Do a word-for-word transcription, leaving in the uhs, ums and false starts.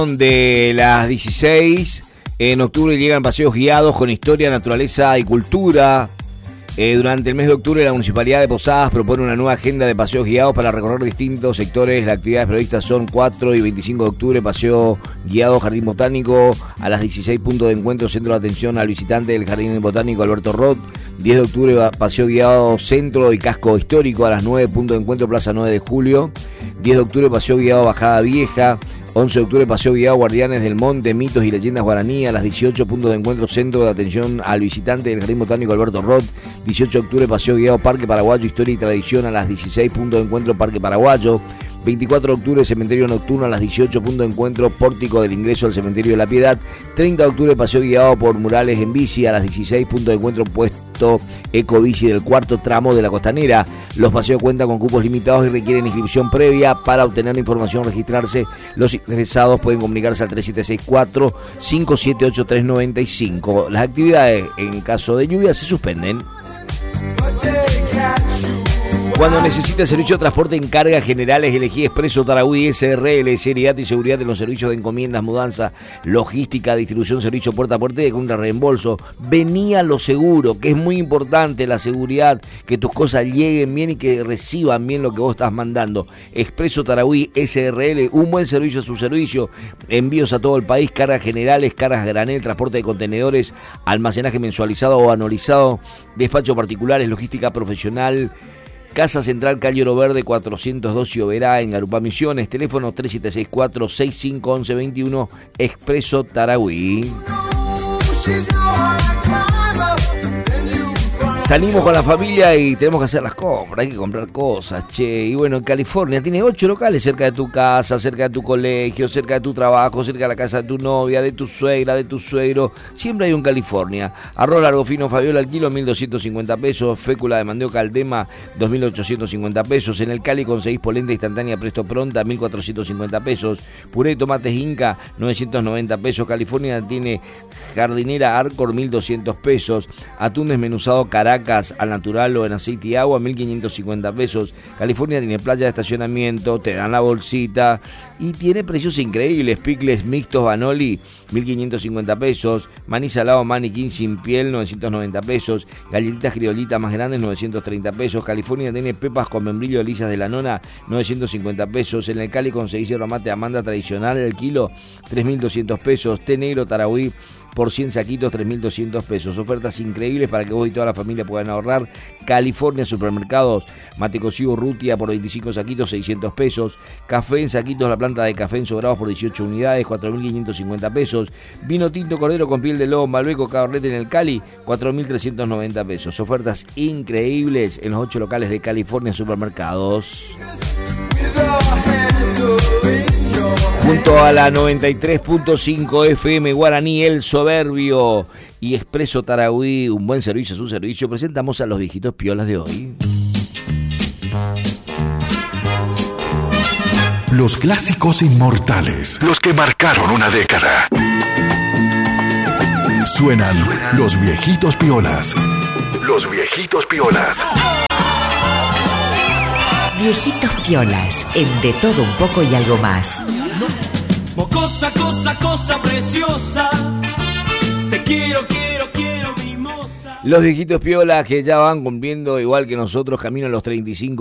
De las dieciséis, en octubre llegan paseos guiados con historia, naturaleza y cultura. Eh, durante el mes de octubre la Municipalidad de Posadas propone una nueva agenda de paseos guiados para recorrer distintos sectores. Las actividades previstas son cuatro y veinticinco de octubre, paseo guiado Jardín Botánico. A las dieciséis, punto de encuentro, centro de atención al visitante del Jardín Botánico Alberto Roth. diez de octubre, paseo guiado Centro y Casco Histórico. A las nueve, punto de encuentro, Plaza nueve de julio. diez de octubre, paseo guiado Bajada Vieja. once de octubre, paseo guiado Guardianes del Monte, mitos y leyendas guaraní. A las dieciocho, puntos de encuentro, centro de atención al visitante del Jardín Botánico Alberto Roth. dieciocho de octubre, paseo guiado Parque Paraguayo, historia y tradición. A las dieciséis, puntos de encuentro, Parque Paraguayo. veinticuatro de octubre, cementerio nocturno. A las dieciocho, punto de encuentro, pórtico del ingreso al cementerio de la Piedad. treinta de octubre, paseo guiado por murales en bici. A las dieciséis, punto de encuentro, puesto Ecobici del cuarto tramo de la Costanera. Los paseos cuentan con cupos limitados y requieren inscripción previa. Para obtener la información, registrarse, los interesados pueden comunicarse al tres siete seis cuatro, cinco siete ocho tres nueve cinco. Las actividades, en caso de lluvia, se suspenden. Cuando necesites servicio de transporte en cargas generales, elegí Expreso Tarahui S R L, seriedad y seguridad en los servicios de encomiendas, mudanza, logística, distribución, servicio puerta a puerta y de compra reembolso. Vení a lo seguro, que es muy importante la seguridad, que tus cosas lleguen bien y que reciban bien lo que vos estás mandando. Expreso Tarahui S R L, un buen servicio a su servicio, envíos a todo el país, cargas generales, cargas granel, transporte de contenedores, almacenaje mensualizado o anualizado, despacho particulares, logística profesional. Casa Central, calle Oro Verde, cuatrocientos dos y Oberá, en Garupá Misiones. Teléfono tres siete seis cuatro, seis cinco uno uno dos uno, Expreso Tarahui. Salimos con la familia y tenemos que hacer las compras, hay que comprar cosas, che. Y bueno, en California tiene ocho locales cerca de tu casa, cerca de tu colegio, cerca de tu trabajo, cerca de la casa de tu novia, de tu suegra, de tu suegro. Siempre hay un California. Arroz largo fino Fabiola al kilo, mil doscientos cincuenta pesos. Fécula de mandioca Aldema, dos mil ochocientos cincuenta pesos. En el Cali conseguís polenta instantánea presto pronta, mil cuatrocientos cincuenta pesos. Puré de tomates Inca, novecientos noventa pesos. California tiene jardinera Arcor, mil doscientos pesos. Atún desmenuzado Caracas al natural o en aceite y agua, mil quinientos cincuenta pesos. California tiene playa de estacionamiento, te dan la bolsita y tiene precios increíbles. Picles mixtos Banoli, mil quinientos cincuenta pesos. Maní salado Maniquín sin piel, novecientos noventa pesos. Galletitas criolitas más grandes, novecientos treinta pesos. California tiene pepas con membrillo lisas de la nona, novecientos cincuenta pesos. En el Cali conseguís yerba mate Amanda tradicional al kilo, tres mil doscientos pesos. Té negro Tarahui por cien saquitos, tres mil doscientos pesos. Ofertas increíbles para que vos y toda la familia puedan ahorrar. California Supermercados, mate cocido Rutia por veinticinco saquitos, seiscientos pesos. Café en saquitos, la planta de café en sobrados por dieciocho unidades, cuatro mil quinientos cincuenta pesos. Vino tinto Cordero con piel de lobo Malbeco Cabernet en el Cali, cuatro mil trescientos noventa pesos. Ofertas increíbles en los ocho locales de California Supermercados. Junto a la noventa y tres punto cinco F M Guaraní, El Soberbio y Expreso Tarahui, un buen servicio a su servicio, presentamos a los viejitos piolas de hoy. Los clásicos inmortales, los que marcaron una década. Suenan los viejitos piolas. Los viejitos piolas. Viejitos piolas, en De Todo Un Poco y Algo Más. Cosa, cosa, cosa preciosa. Te quiero, quiero, quiero, mimosa. Los viejitos piolas que ya van cumpliendo, igual que nosotros, camino a los treinta y cinco.